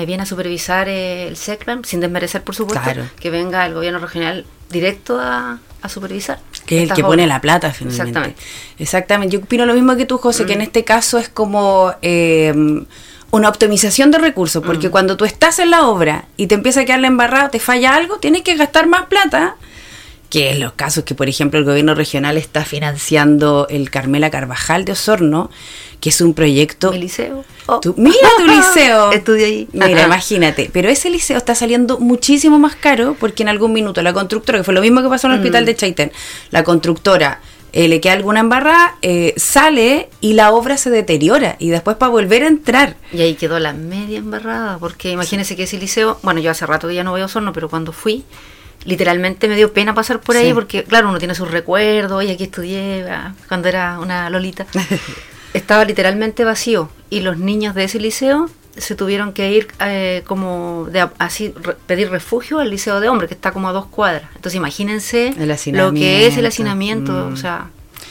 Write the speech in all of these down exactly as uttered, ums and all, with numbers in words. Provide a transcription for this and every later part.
me viene a supervisar eh, el SECLAM, sin desmerecer, por supuesto, claro. que venga el gobierno regional directo a, a supervisar. Que es el que obras. Pone la plata, finalmente. Exactamente. Exactamente. Yo opino lo mismo que tú, José, mm. que en este caso es como eh, una optimización de recursos, porque mm. cuando tú estás en la obra y te empieza a quedar la embarrada, te falla algo, tienes que gastar más plata, que es los casos que, por ejemplo, el gobierno regional está financiando el Carmela Carvajal de Osorno, que es un proyecto... ¿Mi liceo? Oh. Tú, mira tu liceo. Estudié ahí. Mira, imagínate. Pero ese liceo está saliendo muchísimo más caro porque en algún minuto la constructora, que fue lo mismo que pasó en el mm. hospital de Chaitén, la constructora eh, le queda alguna embarrada, eh, sale y la obra se deteriora y después para volver a entrar. Y ahí quedó la media embarrada, porque imagínense que ese liceo, bueno, yo hace rato que ya no voy a Osorno, pero cuando fui, literalmente me dio pena pasar por ahí, sí. porque claro, uno tiene sus recuerdos, y aquí estudié cuando era una lolita. Estaba literalmente vacío y los niños de ese liceo se tuvieron que ir eh, como de así re, pedir refugio al liceo de hombres, que está como a dos cuadras. Entonces imagínense lo que es el hacinamiento, mm. o sea...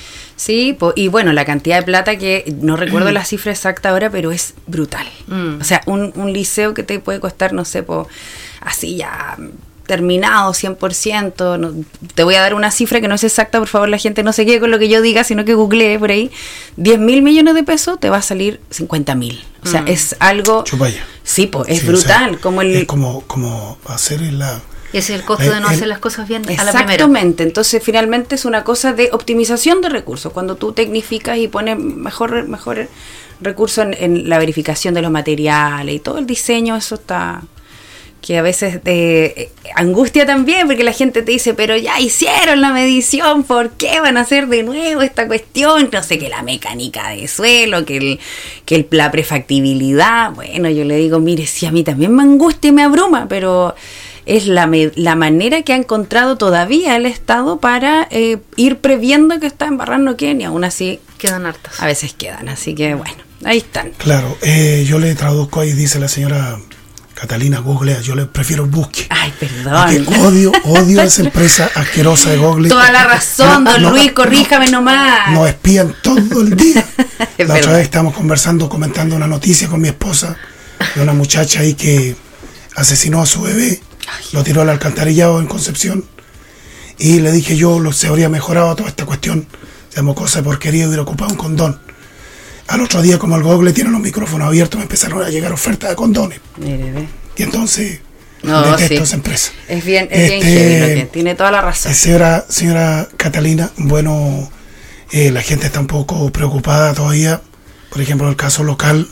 Sí, po, y bueno, la cantidad de plata que no recuerdo la cifra exacta ahora, pero es brutal. Mm. O sea, un, un liceo que te puede costar, no sé, po, así ya... terminado cien por ciento, no, te voy a dar una cifra que no es exacta, por favor la gente no se quede con lo que yo diga, sino que googlee por ahí, diez mil millones de pesos te va a salir cincuenta mil, o sea, mm. es algo, Chupaya. sí, pues es sí, brutal, o sea, como el... es como, como hacer la... Ese es el costo la, de no el, hacer las cosas bien a la primera. Exactamente, entonces finalmente es una cosa de optimización de recursos, cuando tú tecnificas y pones mejor, mejor recurso en, en la verificación de los materiales y todo el diseño, eso está... que a veces eh, angustia también, porque la gente te dice, pero ya hicieron la medición, ¿por qué van a hacer de nuevo esta cuestión? No sé, que la mecánica de suelo, que, el, que el, la prefactibilidad. Bueno, yo le digo, mire, sí, a mí también me angustia y me abruma, pero es la, la manera que ha encontrado todavía el Estado para eh, ir previendo que está embarrando Kenia. Aún así, quedan hartas. A veces quedan, así que bueno, ahí están. Claro, eh, yo le traduzco ahí, dice la señora... Catalina, googlea, yo le prefiero busque. Ay, perdón. Porque odio, odio a esa empresa asquerosa de Google. Toda la razón, don no, Luis, no, corríjame nomás. Nos espían todo el día. La verdad. otra vez estábamos conversando, comentando una noticia con mi esposa de una muchacha ahí que asesinó a su bebé, Ay. lo tiró al alcantarillado en Concepción, y le dije yo, lo, se habría mejorado toda esta cuestión, se llamó cosa de porquería, hubiera ocupado un condón. Al otro día, como el Google tiene los micrófonos abiertos, me empezaron a llegar ofertas de condones. Mire, ve. Y entonces, no, detesto sí. esa empresa. Es bien, es este, bien heavy lo que tiene toda la razón. Señora, señora Catalina, bueno, eh, la gente está un poco preocupada todavía, por ejemplo, en el caso local,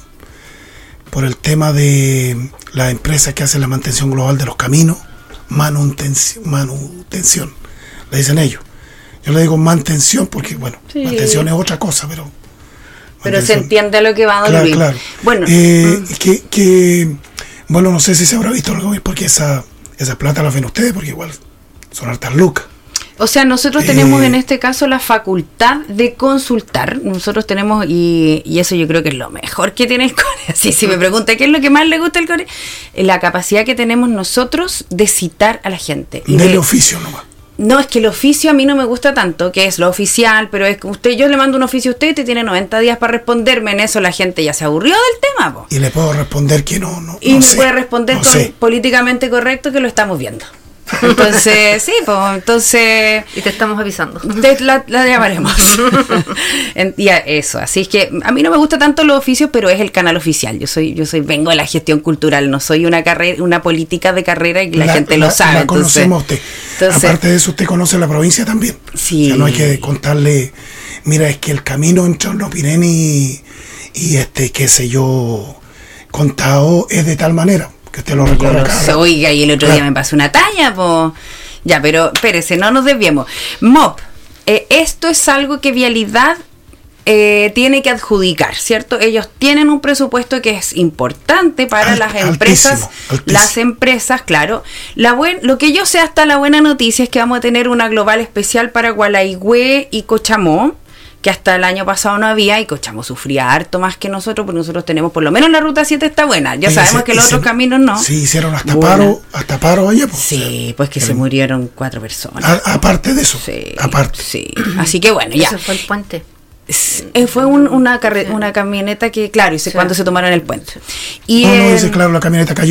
por el tema de las empresas que hacen la mantención global de los caminos, manutención, manutención, le dicen ellos. Yo le digo mantención porque, bueno, sí. mantención es otra cosa, pero... Pero se entiende a lo que va a claro, Luis. claro. Bueno, eh, mm. que, que, bueno, no sé si se habrá visto algo, porque esa, esa plata la ven ustedes, porque igual son hartas lucas. O sea, nosotros eh, tenemos en este caso la facultad de consultar. Nosotros tenemos, y, y eso yo creo que es lo mejor que tiene el Core. Así, si me pregunta qué es lo que más le gusta al Core, la capacidad que tenemos nosotros de citar a la gente. Y Dele de, oficio nomás. No, es que el oficio a mí no me gusta tanto, que es lo oficial, pero es que usted, yo le mando un oficio a usted y usted tiene noventa días para responderme. En eso la gente ya se aburrió del tema, po. Y le puedo responder que no, no. Y no me sé, puede responder no con sé. políticamente correcto, que lo estamos viendo. Entonces, sí, pues, entonces... Y te estamos avisando. Te, la, la llamaremos. en, y a eso, así es que a mí no me gusta tanto los oficios, pero es el canal oficial. Yo soy, yo soy, vengo de la gestión cultural, no soy una carrera, una política de carrera y la, la gente la, lo sabe. La conocemos entonces, usted. Entonces, aparte de eso, usted conoce la provincia también. Sí. O sea, no hay que contarle, mira, es que el camino entre Hornopirén y, y este, qué sé yo, Contao es de tal manera que usted lo recorre. Lo oiga, y el otro claro. día me pasó una talla, pues. Ya, pero espérese, no nos desviemos. M O P, eh, esto es algo que Vialidad eh, tiene que adjudicar, ¿cierto? Ellos tienen un presupuesto que es importante para Alt, las empresas, altísimo, altísimo. las empresas, claro. La buen, lo que yo sé hasta la buena noticia es que vamos a tener una global especial para Gualaigüe y Cochamó, que hasta el año pasado no había, y Cochamo sufría harto más que nosotros, porque nosotros tenemos, por lo menos la ruta siete está buena, ya y sabemos se, que los otros se, caminos no. Sí, hicieron hasta buena. paro, hasta paro allá. Pues, sí, pues que se murieron cuatro personas. A, aparte de eso, sí, aparte. Sí, así que bueno, ya. Eso fue el puente. Eh, fue un, una, carre, una camioneta que, claro, y sé sí. cuándo se tomaron el puente. Y no, no, dice, claro, la camioneta cayó.